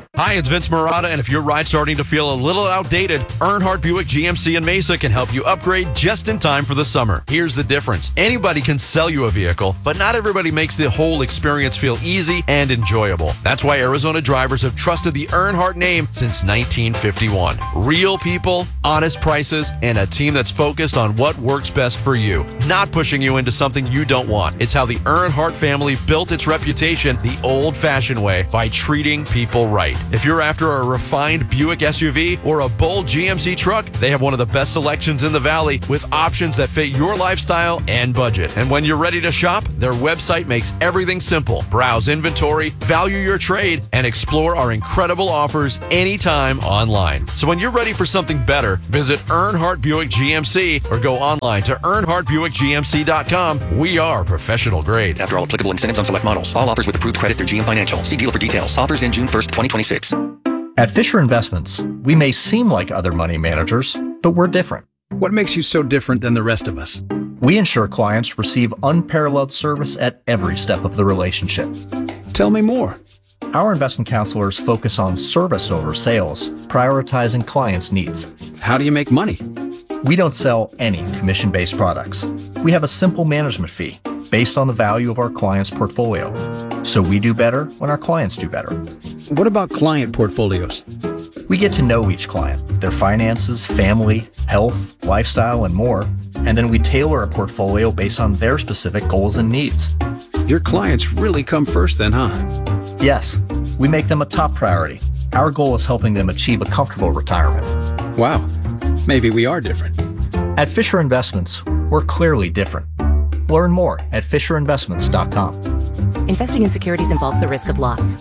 Hi, it's Vince Marotta, and if your ride's starting to feel a little outdated, Earnhardt Buick GMC in Mesa can help you upgrade just in time for the summer. Here's the difference. Anybody can sell you a vehicle, but not everybody makes the whole experience feel easy and enjoyable. That's why Arizona drivers have trusted the Earnhardt name since 1951. Real people, honest prices, and a team that's focused on what works best for you, not pushing you into something you don't want. It's how the Earnhardt family built its reputation the old-fashioned way, by treating people right. If you're after a refined Buick SUV or a bold GMC truck, they have one of the best selections in the valley with options that fit your lifestyle and budget. And when you're ready to shop, their website makes everything simple. Browse inventory, value your trade, and explore our incredible offers anytime online. So when you're ready for something better, visit Earnhardt Buick GMC or go online to EarnhardtBuickGMC.com. We are professional grade. After all applicable incentives on select models. All offers with approved credit through GM Financial. See dealer for details. Offers in June 1st, 2026. At Fisher Investments, we may seem like other money managers, but we're different. What makes you so different than the rest of us? We ensure clients receive unparalleled service at every step of the relationship. Tell me more. Our investment counselors focus on service over sales, prioritizing clients' needs. How do you make money? We don't sell any commission-based products. We have a simple management fee based on the value of our client's portfolio. So we do better when our clients do better. What about client portfolios? We get to know each client, their finances, family, health, lifestyle, and more. And then we tailor a portfolio based on their specific goals and needs. Your clients really come first then, huh? Yes, we make them a top priority. Our goal is helping them achieve a comfortable retirement. Wow, maybe we are different. At Fisher Investments, we're clearly different. Learn more at FisherInvestments.com. Investing in securities involves the risk of loss.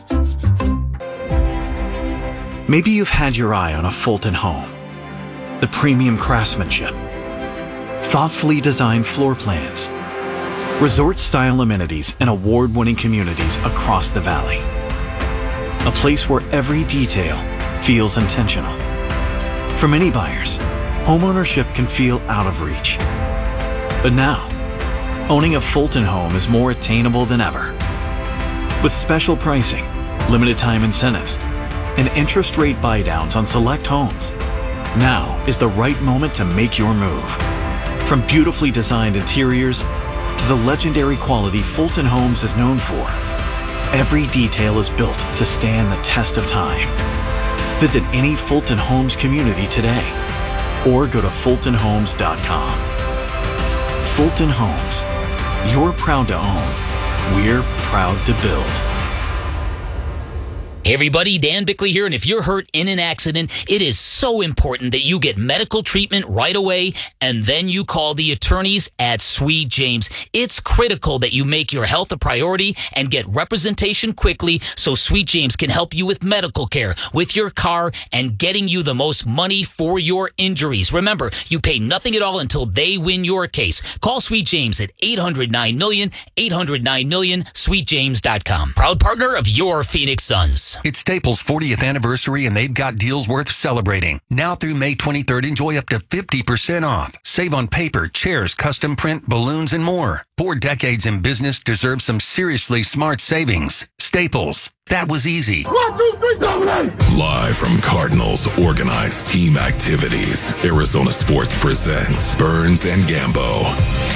Maybe you've had your eye on a Fulton home. The premium craftsmanship, thoughtfully designed floor plans, resort-style amenities, and award-winning communities across the valley. A place where every detail feels intentional. For many buyers, homeownership can feel out of reach. But now, owning a Fulton home is more attainable than ever. With special pricing, limited time incentives, and interest rate buydowns on select homes, now is the right moment to make your move. From beautifully designed interiors to the legendary quality Fulton Homes is known for, every detail is built to stand the test of time. Visit any Fulton Homes community today or go to FultonHomes.com. Fulton Homes. You're proud to own. We're proud to build. Hey everybody, Dan Bickley here, and if you're hurt in an accident, it is so important that you get medical treatment right away, and then you call the attorneys at Sweet James. It's critical that you make your health a priority and get representation quickly so Sweet James can help you with medical care, with your car, and getting you the most money for your injuries. Remember, you pay nothing at all until they win your case. Call Sweet James at 800-9-MILLION, 800-9-MILLION, sweetjames.com. Proud partner of your Phoenix Suns. It's Staples' 40th anniversary, and they've got deals worth celebrating. Now through May 23rd, enjoy up to 50% off. Save on paper, chairs, custom print, balloons, and more. 4 decades in business deserve some seriously smart savings. Staples. That was easy. 1, 2, 3, dominate! Live from Cardinals organized team activities, Arizona Sports presents Burns and Gambo.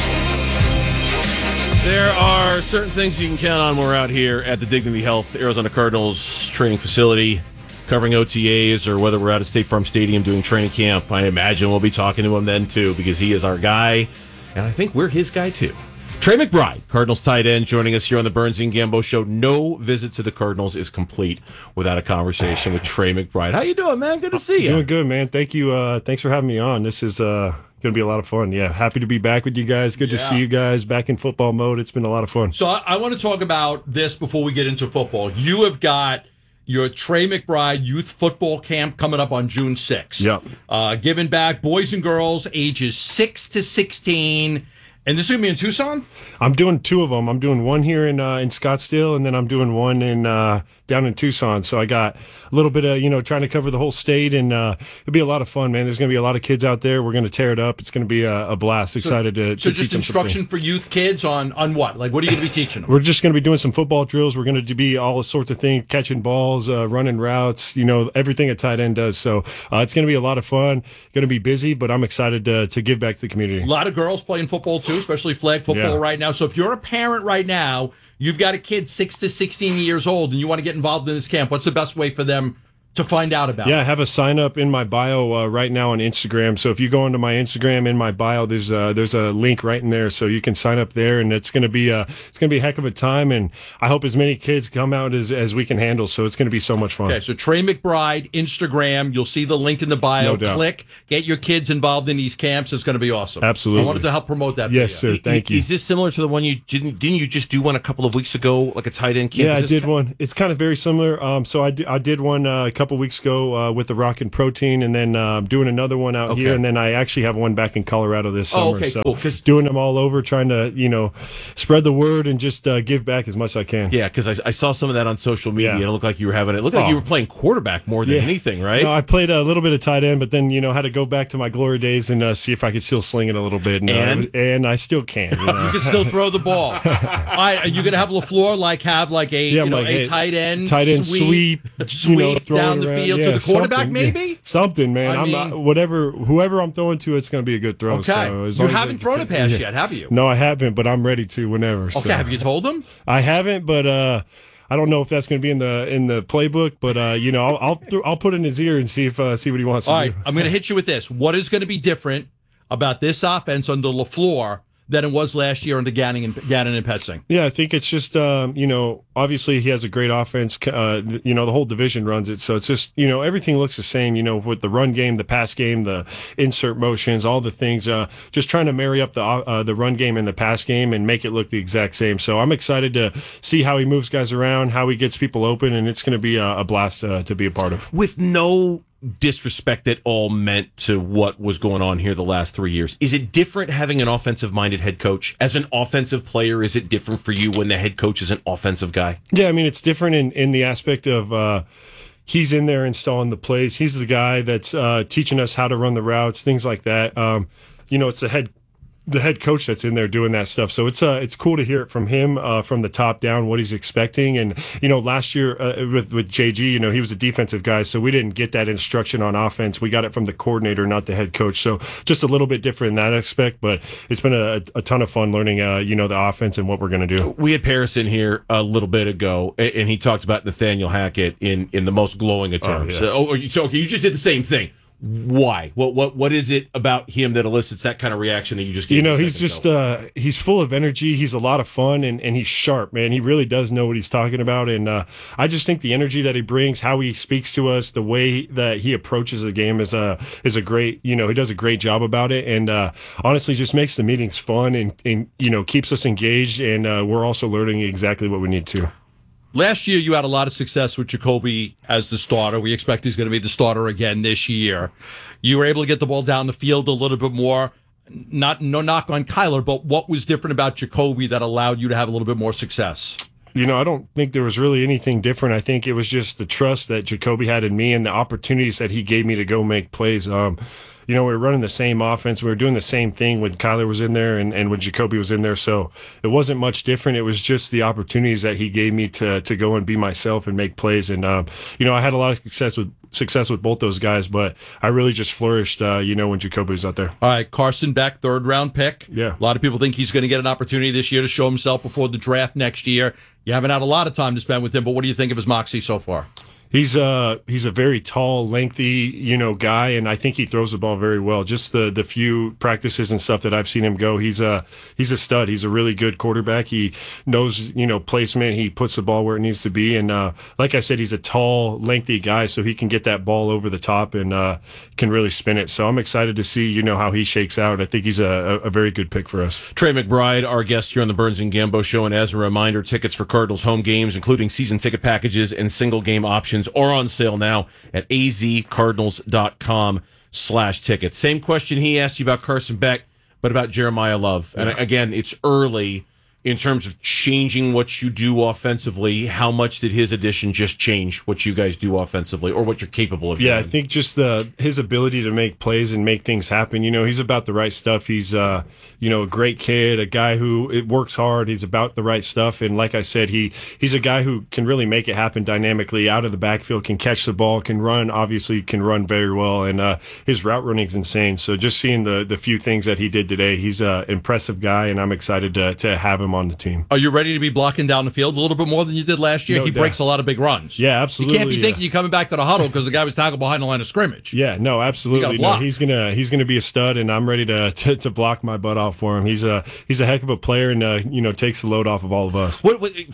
There are certain things you can count on when we're out here at the Dignity Health Arizona Cardinals training facility, covering OTAs, or whether we're out at State Farm Stadium doing training camp. I imagine we'll be talking to him then, too, because he is our guy, and I think we're his guy, too. Trey McBride, Cardinals tight end, joining us here on the Burns and Gambo Show. No visit to the Cardinals is complete without a conversation with Trey McBride. How you doing, man? Good to see you. Doing good, man. Thank you. Thanks for having me on. This is going to be a lot of fun. Yeah, happy to be back with you guys. Good to see you guys back in football mode. It's been a lot of fun. So I want to talk about this before we get into football. You have got your Trey McBride Youth Football Camp coming up on June 6th. Yep. Giving back boys and girls ages 6 to 16. And this is going to be in Tucson? I'm doing 2 of them. I'm doing one here in Scottsdale, and then I'm doing one in down in Tucson. So I got a little bit of, trying to cover the whole state, and it'll be a lot of fun, man. There's going to be a lot of kids out there. We're going to tear it up. It's going to be a blast. Excited to So teach just them instruction something. for youth kids on what? Like, what are you going to be teaching them? We're just going to be doing some football drills. We're going to be all sorts of things, catching balls, running routes, everything a tight end does. So it's going to be a lot of fun. Going to be busy, but I'm excited to give back to the community. A lot of girls playing football, too, especially flag football right now. So if you're a parent right now, you've got a kid 6 to 16 years old, and you want to get involved in this camp, what's the best way for them to find out about it? I have a sign up in my bio right now on Instagram. So if you go into my Instagram in my bio, there's a link right in there, so you can sign up there, and it's gonna be a heck of a time, and I hope as many kids come out as we can handle. So it's gonna be so much fun. Okay, so Trey McBride, Instagram, you'll see the link in the bio. No doubt. Click, get your kids involved in these camps. It's going to be awesome. Absolutely. I wanted to help promote that. Yes, for you. sir. Thank you. Is this similar to the one didn't you just do one a couple of weeks ago, like a tight end camp? Yeah, I did one. It's kind of very similar. So I did one a couple weeks ago with the Rock and Protein, and then doing another one out here, and then I actually have one back in Colorado this summer. Okay, so cool. Doing them all over, trying to spread the word and just give back as much as I can. Yeah, because I saw some of that on social media, and it looked like you were having it. It looked like you were playing quarterback more than anything, right? No, I played a little bit of tight end, but then had to go back to my glory days and see if I could still sling it a little bit, and I still can. You can still throw the ball. All right, are you going to have LaFleur have a tight end sweep down the field to the quarterback, maybe? Something, man. Whoever I'm throwing to, it's going to be a good throw. Okay. So You haven't thrown a pass yet, have you? No, I haven't, but I'm ready to whenever. Okay, so. have you told him? I haven't, but I don't know if that's going to be in the playbook. But I'll put it in his ear and see what he wants to do. All right, I'm going to hit you with this. What is going to be different about this offense under LaFleur than it was last year under Gannon and Petzing? Yeah, I think it's just, obviously he has a great offense. The whole division runs it. So it's just, everything looks the same, with the run game, the pass game, the insert motions, all the things, just trying to marry up the run game and the pass game and make it look the exact same. So I'm excited to see how he moves guys around, how he gets people open, and it's going to be a blast to be a part of. With no disrespect at all meant to what was going on here the last 3 years. Is it different having an offensive-minded head coach? As an offensive player, is it different for you when the head coach is an offensive guy? Yeah, I mean, it's different in the aspect of he's in there installing the plays. He's the guy that's teaching us how to run the routes, things like that. It's the head coach that's in there doing that stuff. So it's cool to hear it from him from the top down, what he's expecting. And, last year with JG, he was a defensive guy, so we didn't get that instruction on offense. We got it from the coordinator, not the head coach. So just a little bit different in that aspect, but it's been a ton of fun learning, the offense and what we're going to do. We had Paris in here a little bit ago, and he talked about Nathaniel Hackett in the most glowing of terms. Oh, yeah. So you just did the same thing. Why? What is it about him that elicits that kind of reaction that you just gave? He's just he's full of energy. He's a lot of fun, and he's sharp, man. He really does know what he's talking about, and I just think the energy that he brings, how he speaks to us, the way that he approaches the game is a great. He does a great job about it, and honestly, just makes the meetings fun and keeps us engaged, and we're also learning exactly what we need to. Last year, you had a lot of success with Jacoby as the starter. We expect he's going to be the starter again this year. You were able to get the ball down the field a little bit more. No knock on Kyler, but what was different about Jacoby that allowed you to have a little bit more success? I don't think there was really anything different. I think it was just the trust that Jacoby had in me and the opportunities that he gave me to go make plays. We were running the same offense. We were doing the same thing when Kyler was in there and when Jacoby was in there. So it wasn't much different. It was just the opportunities that he gave me to go and be myself and make plays. And, I had a lot of success with both those guys, but I really just flourished, when Jacoby was out there. All right, Carson Beck, 3rd round pick. Yeah. A lot of people think he's going to get an opportunity this year to show himself before the draft next year. You haven't had a lot of time to spend with him, but what do you think of his moxie so far? He's a very tall, lengthy, guy, and I think he throws the ball very well. Just the few practices and stuff that I've seen him go, he's a stud. He's a really good quarterback. He knows, placement. He puts the ball where it needs to be, and like I said, he's a tall, lengthy guy, so he can get that ball over the top and can really spin it. So I'm excited to see, how he shakes out. I think he's a very good pick for us. Trey McBride, our guest here on the Burns and Gambo Show, and as a reminder, tickets for Cardinals home games, including season ticket packages and single game options, are on sale now at azcardinals.com/tickets. Same question he asked you about Carson Beck. but about Jeremiah Love. And again, it's early in terms of changing what you do offensively. How much did his addition just change what you guys do offensively, or what you're capable of doing? Yeah, I think just his ability to make plays and make things happen. He's about the right stuff. He's a great kid, a guy who works hard. He's about the right stuff, and like I said, he's a guy who can really make it happen dynamically out of the backfield. Can catch the ball, can run. Obviously, can run very well, and his route running is insane. So just seeing the few things that he did today, he's an impressive guy, and I'm excited to have him on the team. Are you ready to be blocking down the field a little bit more than you did last year? No He doubt. breaks a lot of big runs. Yeah, absolutely. You can't be thinking you're coming back to the huddle because the guy was tackled behind the line of scrimmage. Yeah, no, absolutely. No, he's gonna be a stud, and I'm ready to block my butt off for him. He's a heck of a player, and takes the load off of all of us.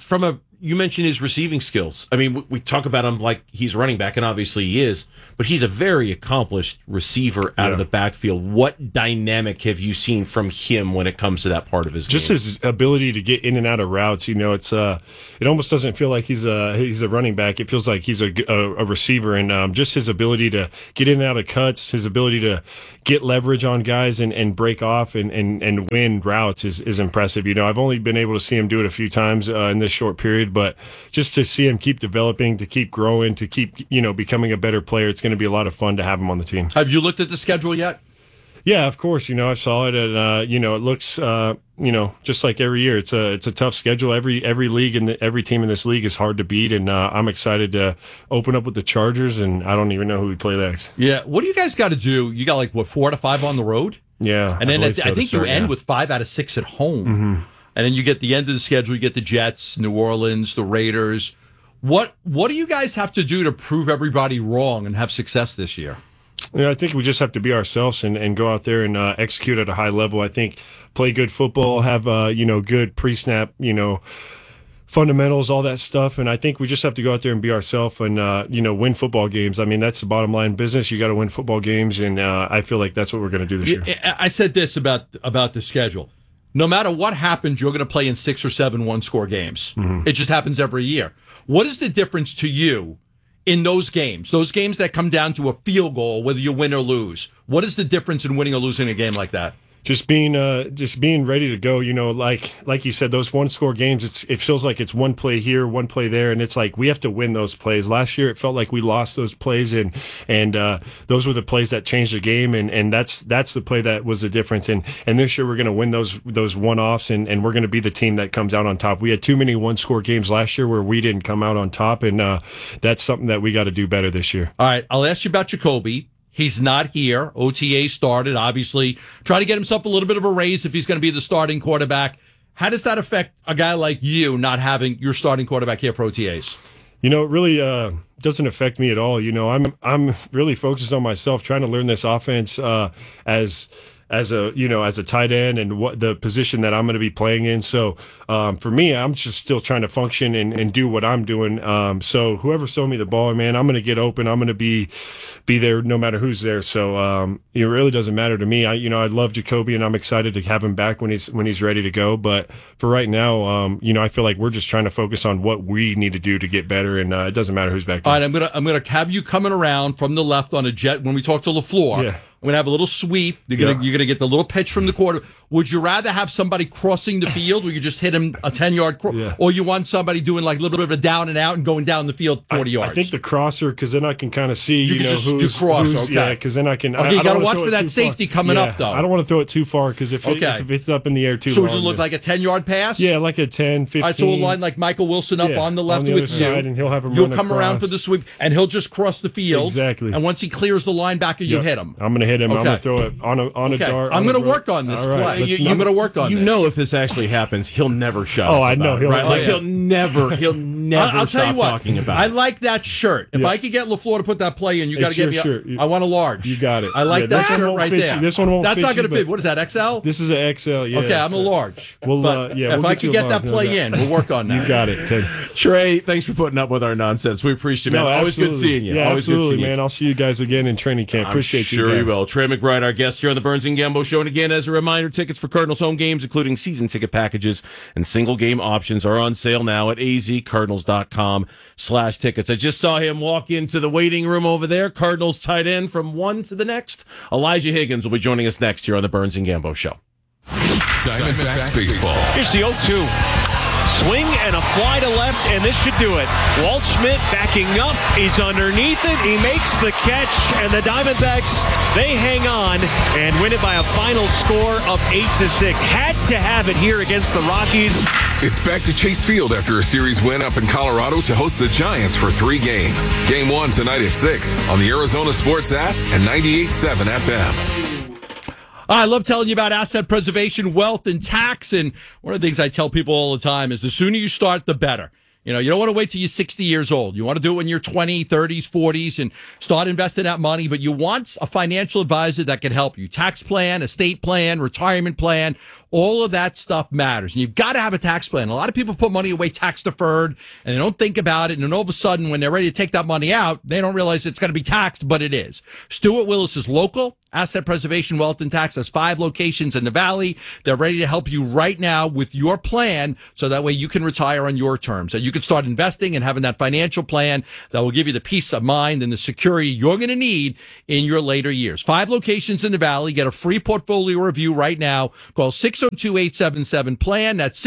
You mentioned his receiving skills. I mean, we talk about him like he's running back, and obviously he is, but he's a very accomplished receiver out of the backfield. What dynamic have you seen from him when it comes to that part of his game? Just his ability to get in and out of routes. It's it almost doesn't feel like he's a running back. It feels like he's a receiver, and just his ability to get in and out of cuts, his ability to get leverage on guys and break off and win routes is impressive. I've only been able to see him do it a few times in this short period, but just to see him keep developing, to keep growing, to keep becoming a better player, it's going to be a lot of fun to have him on the team. Have you looked at the schedule yet? Yeah, of course. I saw it, and it looks just like every year. It's a tough schedule. Every league and every team in this league is hard to beat, and I'm excited to open up with the Chargers, and I don't even know who we play next. Yeah, what do you guys got to do? You got 4 out of 5 on the road. Yeah, and then I think you end with 5 out of 6 at home. Mm-hmm. And then you get the end of the schedule. You get the Jets, New Orleans, the Raiders. What do you guys have to do to prove everybody wrong and have success this year? I think we just have to be ourselves and go out there and execute at a high level. I think play good football, have good pre-snap, fundamentals, all that stuff. And I think we just have to go out there and be ourselves and win football games. I mean, that's the bottom line business. You got to win football games, and I feel like that's what we're going to do this year. I said this about the schedule. No matter what happens, you're going to play in 6 or 7 one-score games. Mm-hmm. It just happens every year. What is the difference to you in those games that come down to a field goal, whether you win or lose? What is the difference in winning or losing a game like that? Just being ready to go, like you said, those one-score games, it feels like it's one play here, one play there, and it's like we have to win those plays. Last year, it felt like we lost those plays, and those were the plays that changed the game, and that's the play that was the difference. And this year, we're going to win those one-offs, and we're going to be the team that comes out on top. We had too many one-score games last year where we didn't come out on top, and that's something that we got to do better this year. All right, I'll ask you about Jacoby. He's not here. OTA started, obviously. Try to get himself a little bit of a raise if he's going to be the starting quarterback. How does that affect a guy like you not having your starting quarterback here for OTAs? It really doesn't affect me at all. I'm really focused on myself, trying to learn this offense as a tight end and what the position that I'm going to be playing in. So for me, I'm just still trying to function and do what I'm doing. So whoever's throwing me the ball, man, I'm going to get open. I'm going to be there no matter who's there. So it really doesn't matter to me. I love Jacoby, and I'm excited to have him back when he's ready to go. But for right now, I feel like we're just trying to focus on what we need to do to get better, and it doesn't matter who's back there. All right, I'm gonna have you coming around from the left on a jet when we talk to LaFleur. Yeah. I'm going to have a little sweep. You're going to get the little pitch from the quarter. Would you rather have somebody crossing the field where you just hit him a 10-yard cross, or you want somebody doing like a little bit of a down and out and going down the field 40 yards? I think the crosser, because then I can kind of see, who's cross. Okay. Yeah, because then I can. Okay, you got to watch for that safety coming up, though. I don't want to throw it too far, because if it's up in the air too long. So would it look like a 10-yard pass? Yeah, like a 10, 15. All right, so we'll line like Michael Wilson up on the left on the with you. Side, and he'll have him You'll come around for the sweep, and he'll just cross the field. Exactly. And once he clears the linebacker, you hit him. I'm going to hit him. I'm going to throw it on a dart. I'm going to work on this play. I'm going to work on this. If this actually happens, he'll never shut up. Oh, I know. He'll never I'll stop tell you what, talking about it. I like that shirt. If I could get LaFleur to put that play in, you got to get me. Shirt. I want a large. You got it. I like that shirt right there. This one won't That's fit not going to you, fit. What is that, XL? This is an XL, yeah. Okay, I'm a large. If I could get that play in, we'll work on that. You got it, Ted. Trey, thanks for putting up with our nonsense. We appreciate it, man. Always good seeing you. Yeah, Always absolutely, good seeing man. you. I'll see you guys again in training camp. Appreciate you. Sure you will. Trey McBride, our guest here on the Burns and Gambo Show. And again, as a reminder, tickets for Cardinals home games, including season ticket packages and single game options, are on sale now at azcardinals.com/tickets. I just saw him walk into the waiting room over there. Cardinals tight end from one to the next. Elijah Higgins will be joining us next here on the Burns and Gambo Show. Diamondbacks baseball. Here's the 0-2. Swing and a fly to left, and this should do it. Walt Schmidt backing up. He's underneath it. He makes the catch, and the Diamondbacks, they hang on and win it by a final score of 8-6. Had to have it here against the Rockies. It's back to Chase Field after a series win up in Colorado to host the Giants for 3 games. Game 1 tonight at 6 on the Arizona Sports app and 98.7 FM. I love telling you about asset preservation, wealth, and tax. And one of the things I tell people all the time is the sooner you start, the better. You know, you don't want to wait till you're 60 years old. You want to do it when you're 20, 30s, 40s, and start investing that money. But you want a financial advisor that can help you. Tax plan, estate plan, retirement plan, all of that stuff matters. And you've got to have a tax plan. A lot of people put money away tax deferred, and they don't think about it. And then all of a sudden, when they're ready to take that money out, they don't realize it's going to be taxed, but it is. Stuart Willis is local. Asset Preservation, Wealth, and Tax has 5 locations in the Valley. They're ready to help you right now with your plan so that way you can retire on your terms. So you can start investing and having that financial plan that will give you the peace of mind and the security you're going to need in your later years. 5 locations in the Valley. Get a free portfolio review right now. Call 602-877-PLAN. That's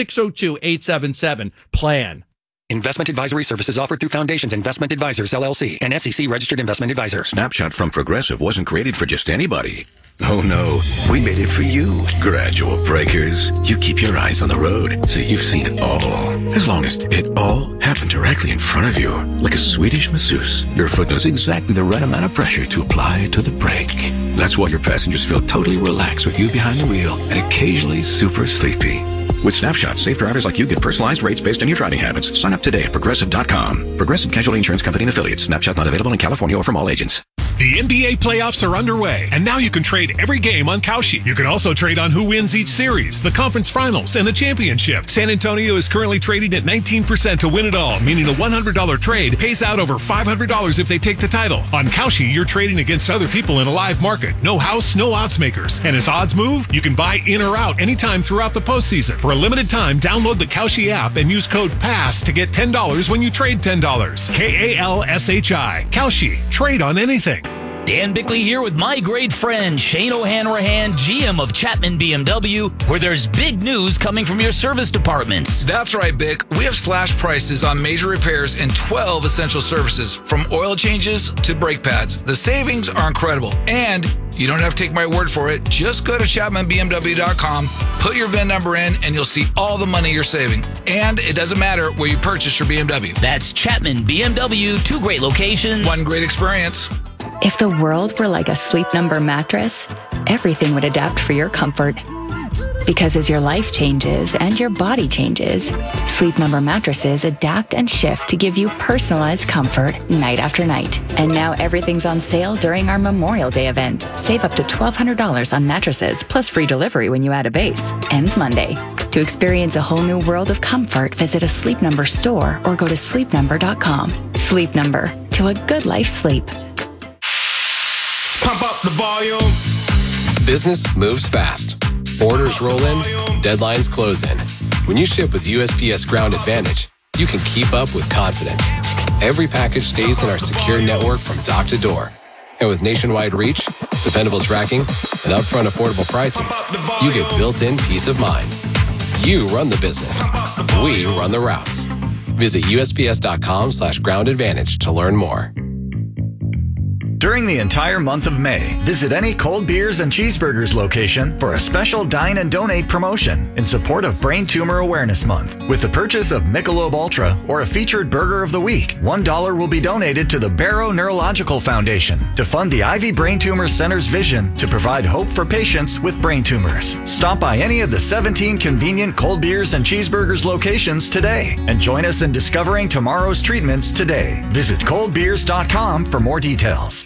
602-877-PLAN. Investment advisory services offered through Foundations Investment Advisors, LLC, an SEC-registered investment advisor. Snapshot from Progressive wasn't created for just anybody. Oh no, we made it for you. Gradual breakers. You keep your eyes on the road, so you've seen it all. As long as it all happened directly in front of you, like a Swedish masseuse, your foot knows exactly the right amount of pressure to apply to the brake. That's why your passengers feel totally relaxed with you behind the wheel and occasionally super sleepy. With Snapshot, safe drivers like you get personalized rates based on your driving habits. Sign up today at Progressive.com. Progressive Casualty Insurance Company and Affiliates. Snapshot not available in California or from all agents. The NBA playoffs are underway, and now you can trade every game on Kalshi. You can also trade on who wins each series, the conference finals, and the championship. San Antonio is currently trading at 19% to win it all, meaning a $100 trade pays out over $500 if they take the title. On Kalshi, you're trading against other people in a live market. No house, no odds makers. And as odds move, you can buy in or out anytime throughout the postseason. For a limited time, download the Kalshi app and use code PASS to get $10 when you trade $10. Kalshi. Kalshi. Trade on anything. Dan Bickley here with my great friend Shane O'Hanrahan, GM of Chapman BMW, where there's big news coming from your service departments. That's right, Bick. We have slash prices on major repairs and 12 essential services, from oil changes to brake pads. The savings are incredible, and you don't have to take my word for it. Just go to ChapmanBMW.com, put your VIN number in, and you'll see all the money you're saving. And it doesn't matter where you purchase your BMW. That's Chapman BMW, 2 great locations, 1 great experience. If the world were like a Sleep Number mattress, everything would adapt for your comfort. Because as your life changes and your body changes, Sleep Number mattresses adapt and shift to give you personalized comfort night after night. And now everything's on sale during our Memorial Day event. Save up to $1,200 on mattresses, plus free delivery when you add a base. Ends Monday. To experience a whole new world of comfort, visit a Sleep Number store or go to sleepnumber.com. Sleep Number. To a good night's sleep. Pump up the volume. Business moves fast. Orders roll in, deadlines close in. When you ship with USPS Ground Advantage, you can keep up with confidence. Every package stays in our secure network from dock to door. And with nationwide reach, dependable tracking, and upfront affordable pricing, you get built-in peace of mind. You run the business. We run the routes. Visit USPS.com/Ground Advantage to learn more. During the entire month of May, visit any Cold Beers and Cheeseburgers location for a special Dine and Donate promotion in support of Brain Tumor Awareness Month. With the purchase of Michelob Ultra or a featured Burger of the Week, $1 will be donated to the Barrow Neurological Foundation to fund the Ivy Brain Tumor Center's vision to provide hope for patients with brain tumors. Stop by any of the 17 convenient Cold Beers and Cheeseburgers locations today and join us in discovering tomorrow's treatments today. Visit coldbeers.com for more details.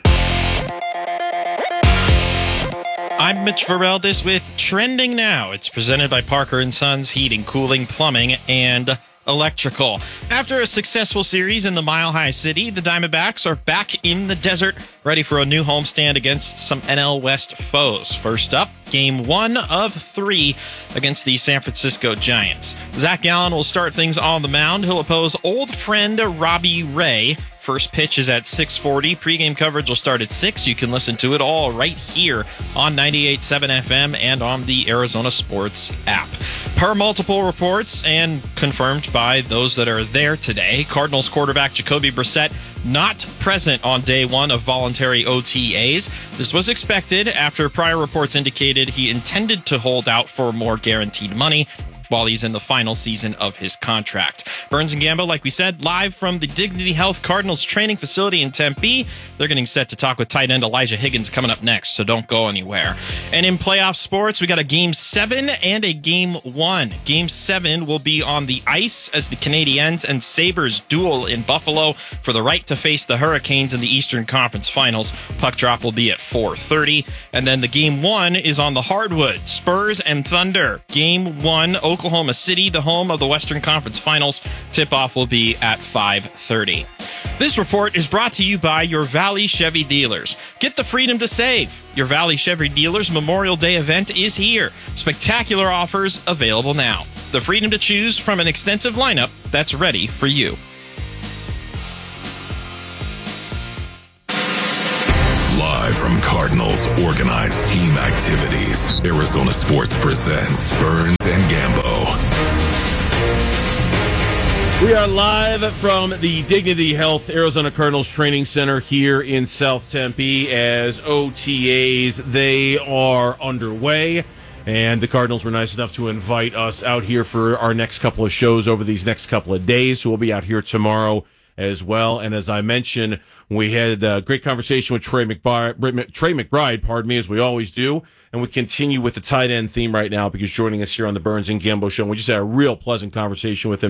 I'm Mitch Vareldes with Trending Now. It's presented by Parker & Sons Heating, Cooling, Plumbing, and Electrical. After a successful series in the Mile High City, the Diamondbacks are back in the desert, ready for a new homestand against some NL West foes. First up, Game 1 of 3 against the San Francisco Giants. Zach Gallen will start things on the mound. He'll oppose old friend Robbie Ray. First pitch is at 6:40. Pre-game coverage will start at 6. You can listen to it all right here on 98.7 FM and on the Arizona Sports app. Per multiple reports and confirmed by those that are there today, Cardinals quarterback Jacoby Brissett not present on day 1 of voluntary OTAs. This was expected after prior reports indicated he intended to hold out for more guaranteed money while he's in the final season of his contract. Burns and Gambo, like we said, live from the Dignity Health Cardinals training facility in Tempe. They're getting set to talk with tight end Elijah Higgins coming up next, so don't go anywhere. And in playoff sports, we got a Game 7 and a Game 1. Game 7 will be on the ice as the Canadiens and Sabres duel in Buffalo for the right to face the Hurricanes in the Eastern Conference Finals. Puck drop will be at 4:30. And then the Game 1 is on the hardwood. Spurs and Thunder. Game 1, Oklahoma City, the home of the Western Conference Finals. Tip-off will be at 5:30. This report is brought to you by your Valley Chevy dealers. Get the freedom to save. Your Valley Chevy dealers Memorial Day event is here. Spectacular offers available now. The freedom to choose from an extensive lineup that's ready for you. Live from Cardinals organized team activities, Arizona Sports presents Burns and Gambo. We are live from the Dignity Health Arizona Cardinals Training Center here in South Tempe as OTAs, they are underway. And the Cardinals were nice enough to invite us out here for our next couple of shows over these next couple of days. So we'll be out here tomorrow as well. And as I mentioned, we had a great conversation with Trey McBride, as we always do. And we continue with the tight end theme right now because joining us here on the Burns and Gambo Show. We just had a real pleasant conversation with him.